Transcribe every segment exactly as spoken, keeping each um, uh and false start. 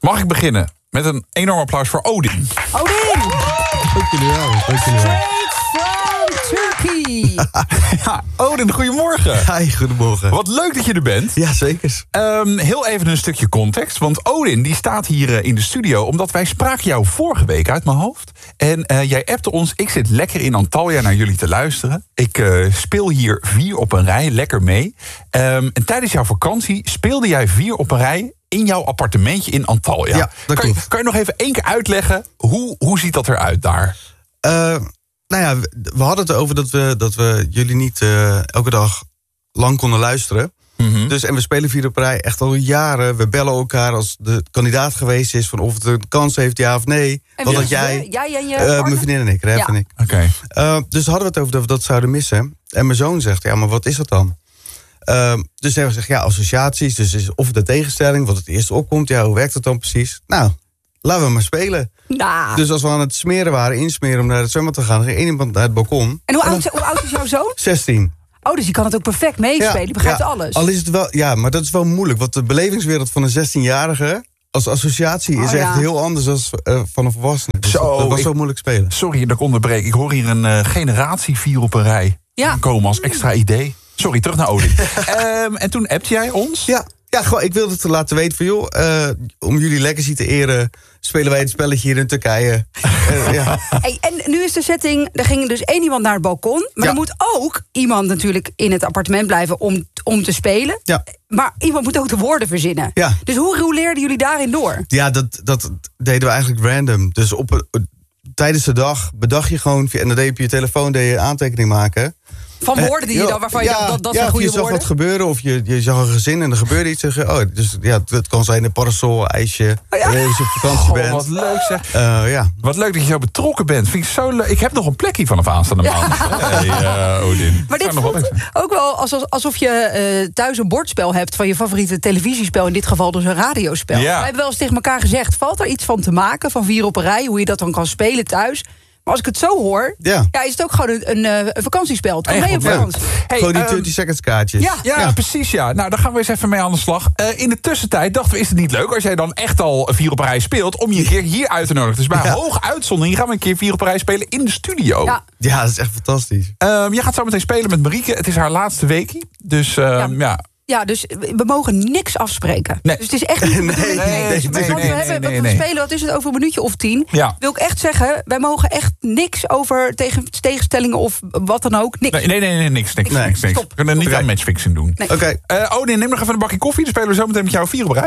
Mag ik beginnen met een enorm applaus voor Odin. Odin! Dank jullie wel. Dank jullie wel. Straight from Turkey. Ja, Odin, goedemorgen. Hi, goedemorgen. Wat leuk dat je er bent. Ja, zeker. Um, heel even een stukje context. Want Odin die staat hier uh, in de studio omdat wij spraken jou vorige week uit mijn hoofd. En uh, jij appte ons, ik zit lekker in Antalya naar jullie te luisteren. Ik uh, speel hier vier op een rij, lekker mee. Um, en tijdens jouw vakantie speelde jij vier op een rij in jouw appartementje in Antalya. Ja, dat kan, je, klopt. kan je nog even één keer uitleggen, hoe, hoe ziet dat eruit daar? Uh, nou ja, we, we hadden het over dat we, dat we jullie niet uh, elke dag lang konden luisteren. Mm-hmm. Dus, en we spelen vier op rij echt al jaren. We bellen elkaar als de kandidaat geweest is van of het een kans heeft, ja of nee. En Want wie dat is jij, de- jij en je uh, partner? mijn vriendin en ik, Ref Ja. en ik. Oké. Uh, dus hadden we het over dat we dat zouden missen. En mijn zoon zegt, ja, maar wat is dat dan? Uh, dus hebben we gezegd, ja, associaties. Dus is of de tegenstelling, wat het eerst opkomt. Ja, hoe werkt dat dan precies? Nou, laten we maar spelen. Nou. Dus als we aan het smeren waren, insmeren om naar het zwembad te gaan, dan ging één iemand naar het balkon. En hoe oud, hoe oud is jouw zoon? zestien. Oh, dus je kan het ook perfect meespelen. Je begrijpt ja, alles. Al is het wel, ja, maar dat is wel moeilijk. Want de belevingswereld van een zestienjarige als associatie is Oh, ja. echt heel anders dan uh, van een volwassene. Dus Zo, dat was ik- zo moeilijk spelen. Sorry dat ik onderbreek. Ik hoor hier een uh, generatie vier op een rij Ja. komen als extra idee. Sorry, terug naar Odin. um, en toen appte jij ons? Ja, ja gewoon, ik wilde het laten weten van joh, uh, om jullie legacy te eren, spelen wij het spelletje hier in Turkije. uh, ja. Hey, en nu is de setting, er ging dus één iemand naar het balkon. Maar Ja. er moet ook iemand natuurlijk in het appartement blijven om, om te spelen. Ja. Maar iemand moet ook de woorden verzinnen. Ja. Dus hoe rouleerden jullie daarin door? Ja, dat, dat deden we eigenlijk random. Dus op, een- tijdens de dag bedacht je gewoon, en dan deed je op je telefoon deed je aantekening maken. Van woorden die je Eh, dan, waarvan je ja, dacht, dat, dat ja, zijn of goede je zag woorden? wat gebeuren, of je, je zag een gezin en er gebeurde iets. Zeg je, oh, dus ja, het kan zijn een parasol, ijsje, Oh ja? eh, als je op vakantie Oh, bent. wat leuk zeg. Uh, ja. Wat leuk dat je zo betrokken bent. Vind ik zo leuk. Ik heb nog een plekje vanaf aanstaande maand. Hey, uh, Odin. Maar dit Zou nog wel voelt leuk zijn. ook wel alsof, alsof je uh, thuis een bordspel hebt van je favoriete televisiespel. In dit geval dus een radiospel. Ja. We hebben wel eens tegen elkaar gezegd, valt er iets van te maken van vier op een rij? Hoe je dat dan kan spelen thuis? Maar als ik het zo hoor, Ja. ja, is het ook gewoon een, een, uh, een vakantiespel. Het kan Echt mee op wat leuk. vakantie. Hey, Gewoon die um, dertig seconds kaartjes. Ja. Ja, precies ja. Nou, daar gaan we eens even mee aan de slag. Uh, in de tussentijd dachten we, is het niet leuk als jij dan echt al vier op een rij speelt, om je een keer hier uit te nodigen. Dus bij Ja. hoge uitzondering gaan we een keer vier op een rij spelen in de studio. Ja. Ja, dat is echt fantastisch. Um, je gaat zo meteen spelen met Marieke. Het is haar laatste weekie. Dus um, ja. Ja. Ja, dus we mogen niks afspreken. Nee. Dus het is echt niet de Nee, bedoeling. nee, nee, Want nee, we nee, hebben, nee, we nee. spelen, wat is het, over een minuutje of tien. Ja. Wil ik echt zeggen, wij mogen echt niks over tegen, tegenstellingen of wat dan ook. Niks. Nee, nee, nee, nee, niks. niks, Nee, niks, niks. stop. We kunnen niet Oké. aan matchfixing doen. Nee. Oké. Okay. Uh, Odin, neem nog even een bakje koffie. Dan spelen we zo meteen met jou vier op een rij.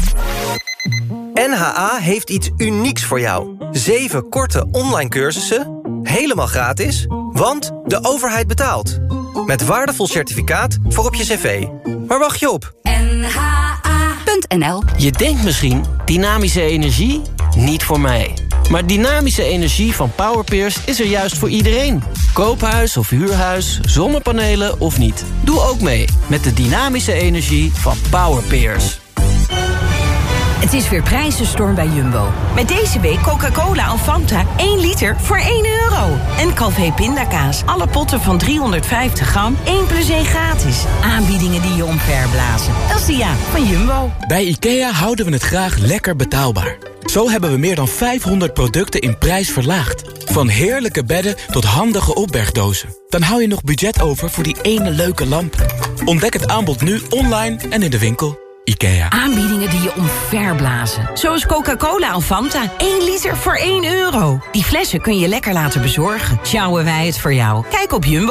N H A heeft iets unieks voor jou. Zeven korte online cursussen, helemaal gratis, want de overheid betaalt. Met waardevol certificaat voor op je cv. Waar wacht je op? N H A punt N L. Je denkt misschien, dynamische energie? Niet voor mij. Maar dynamische energie van Powerpeers is er juist voor iedereen. Koophuis of huurhuis, zonnepanelen of niet. Doe ook mee met de dynamische energie van Powerpeers. Het is weer prijzenstorm bij Jumbo. Met deze week Coca-Cola en Fanta één liter voor één euro. En Calvé pindakaas, alle potten van driehonderdvijftig gram, één plus één gratis. Aanbiedingen die je omverblazen. Dat is de ja van Jumbo. Bij IKEA houden we het graag lekker betaalbaar. Zo hebben we meer dan vijfhonderd producten in prijs verlaagd. Van heerlijke bedden tot handige opbergdozen. Dan hou je nog budget over voor die ene leuke lamp. Ontdek het aanbod nu online en in de winkel. IKEA. Aanbiedingen die je omverblazen. Zoals Coca-Cola en Fanta. één liter voor één euro. Die flessen kun je lekker laten bezorgen. Sjouwen wij het voor jou. Kijk op Jumbo.